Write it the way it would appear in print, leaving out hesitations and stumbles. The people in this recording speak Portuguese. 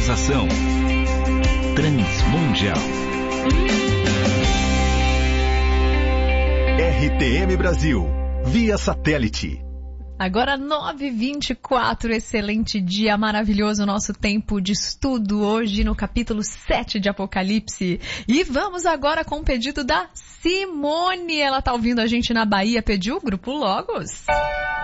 Organização Transmundial. RTM Brasil, via satélite. Agora 9h24, excelente dia, maravilhoso nosso tempo de estudo hoje no capítulo 7 de Apocalipse. E vamos agora com o pedido da Simone. Ela tá ouvindo a gente na Bahia, pediu o Grupo Logos.